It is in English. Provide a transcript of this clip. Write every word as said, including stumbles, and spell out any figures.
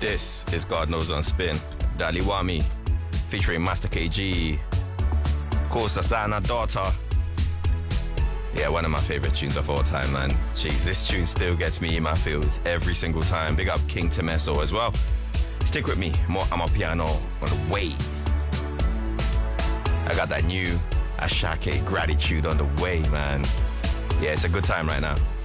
This is God Knows on Spin. Daliwami featuring Master K G. Kosa Sana Daughter. Yeah, one of my favorite tunes of all time, man. Jeez, this tune still gets me in my feels every single time. Big up King Temeso as well. Stick with me. More Amapiano on the way. I got that new Ashake Gratitude on the way, man. Yeah, it's a good time right now.